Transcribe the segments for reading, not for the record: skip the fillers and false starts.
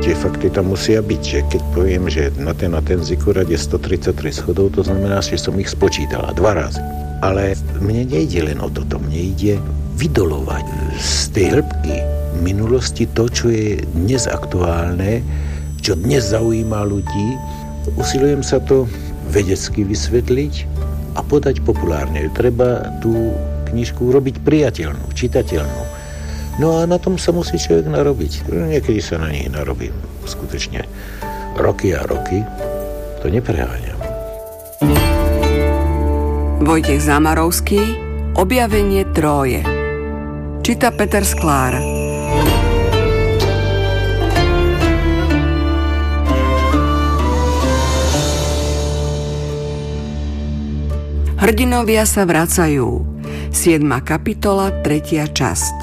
tie fakty tam musia byť, že keď poviem, že na ten zikurát je 133 schodov, to znamená, že som ich spočítala 2 razy. Ale mne nejde len o toto, mne ide vydolovať z tej hĺbky minulosti to, čo je dnes aktuálne, čo dnes zaujíma ľudí. Usilujem sa to vedecky vysvetliť a podať populárne. Treba tú knižku urobiť priateľnú, čitateľnú. No a na tom sa musí človek narobiť. Niekedy sa na nich narobím. Skutočne roky a roky. To nepreháňam. Vojtech Zámorovský, Objavenie Tróje. Číta Peter Sklár. Hrdinovia sa vracajú. 7. kapitola, 3. časť.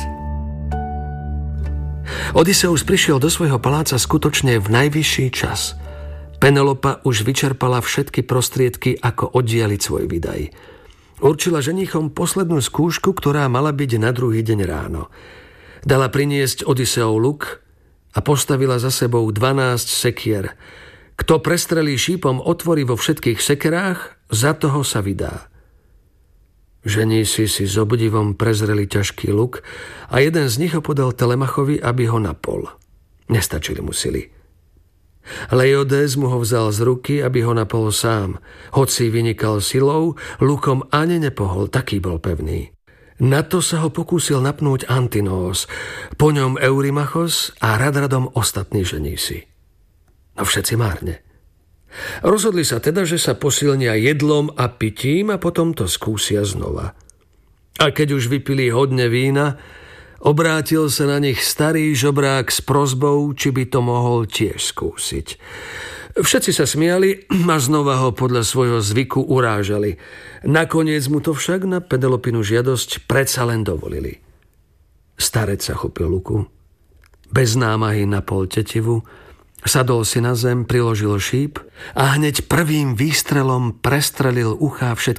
Odysseus prišiel do svojho paláca skutočne v najvyšší čas. Penelopa už vyčerpala všetky prostriedky, ako oddialiť svoj vydaj. Určila ženíchom poslednú skúšku, ktorá mala byť na druhý deň ráno. Dala priniesť Odysseov luk a postavila za sebou 12 sekier. Kto prestrelí šípom otvory vo všetkých sekerách, za toho sa vydá. Ženíci si s obdivom prezreli ťažký luk a jeden z nich ho podal Telemachovi, aby ho napol. Nestačili mu sily. Leiodes mu ho vzal z ruky, aby ho napol sám. Hoci vynikal silou, lukom ani nepohol, taký bol pevný. Na to sa ho pokúsil napnúť Antinós, po ňom Eurymachos a radradom ostatní ženíci. No všetci márne. Rozhodli sa teda, že sa posilnia jedlom a pitím a potom to skúsia znova. A keď už vypili hodne vína, obrátil sa na nich starý žobrák s prosbou, či by to mohol tiež skúsiť. Všetci sa smiali a znova ho podľa svojho zvyku urážali. Nakoniec mu to však na Penelopinu žiadosť predsa len dovolili. Starec sa chopil luku, bez námahy napol tetivu, sadol si na zem, priložil šíp a hneď prvým výstrelom prestrelil uchá všetkým